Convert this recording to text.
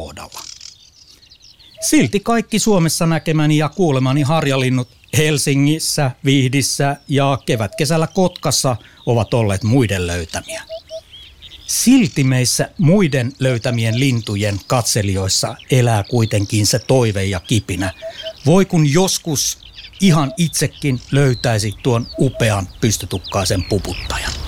kohdalla. Silti kaikki Suomessa näkemäni ja kuulemani harjalinnut Helsingissä, Vihdissä ja kevätkesällä Kotkassa ovat olleet muiden löytämiä. Silti meissä muiden löytämien lintujen katselijoissa elää kuitenkin se toive ja kipinä. Voi kun joskus ihan itsekin löytäisi tuon upean pystytukkaisen puputtajan.